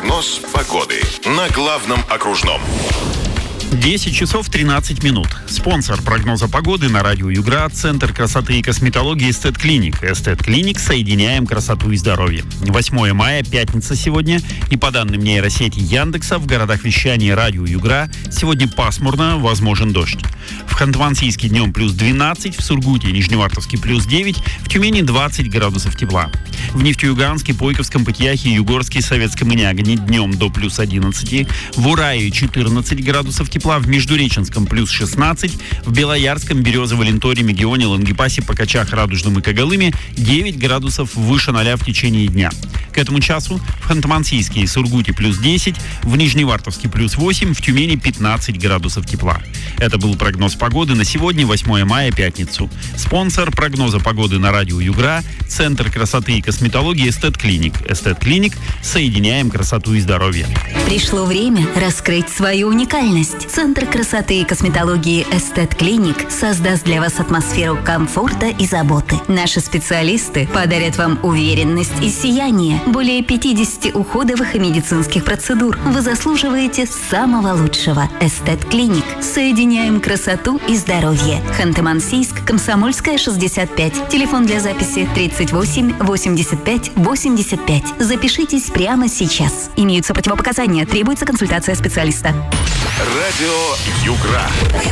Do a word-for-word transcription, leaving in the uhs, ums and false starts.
Прогноз погоды на главном окружном. десять часов тринадцать минут. Спонсор прогноза погоды на радио Югра — Центр красоты и косметологии Эстет Клиник. Эстет Клиник — соединяем красоту и здоровье. восьмое мая, пятница сегодня. И по данным нейросети Яндекса, в городах вещания радио Югра сегодня пасмурно, возможен дождь. В Ханты-Мансийске днем плюс двенадцать, в Сургуте и Нижневартовске плюс девять, в Тюмени двадцать градусов тепла. В Нефтеюганске, Пойковском, Пытьяхе, Югорске, Советском и Нягане днем до плюс одиннадцать, в Урае четырнадцать градусов тепла, в Междуреченском плюс шестнадцать, в Белоярском, Березово, Ленторе, Мегионе, Лангепасе, Покачах, Радужном и Когалыме девять градусов выше ноля в течение дня. К этому часу в Ханты-Мансийске и Сургуте плюс десять, в Нижневартовске плюс восемь, в Тюмени пятнадцать градусов тепла. Это был прогноз погоды на сегодня, восьмое мая, пятницу. Спонсор прогноза погоды на радио Югра — Центр красоты и косметологии Эстет Клиник. Эстет Клиник — соединяем красоту и здоровье. Пришло время раскрыть свою уникальность. Центр красоты и косметологии Эстет Клиник создаст для вас атмосферу комфорта и заботы. Наши специалисты подарят вам уверенность и сияние. Более пятьдесят уходовых и медицинских процедур. Вы заслуживаете самого лучшего. Эстет Клиник. Соединяем красоту и здоровье. Ханты-Мансийск, Комсомольская, шестьдесят пять. Телефон для записи тридцать восемь восемьдесят пять восемьдесят пять. Запишитесь прямо сейчас. Имеются противопоказания. Требуется консультация специалиста. Радио Югра.